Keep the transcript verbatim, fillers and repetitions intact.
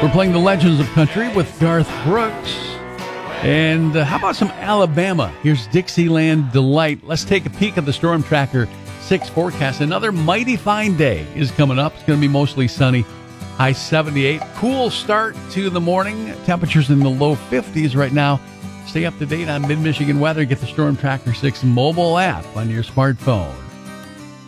We're playing the Legends of Country with Garth Brooks. And uh, how about some Alabama? Here's Dixieland Delight. Let's take a peek at the Storm Tracker six forecast. Another mighty fine day is coming up. It's going to be mostly sunny. High seventy-eight. Cool start to the morning. Temperatures in the low fifties right now. Stay up to date on Mid-Michigan weather. Get the Storm Tracker six mobile app on your smartphone.